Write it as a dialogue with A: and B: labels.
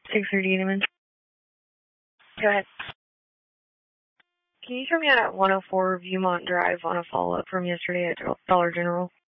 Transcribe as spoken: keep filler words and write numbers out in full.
A: six thirty Edelman.
B: Go ahead.
A: Can you show me at one oh four Viewmont Drive on a follow-up from yesterday at Dollar General?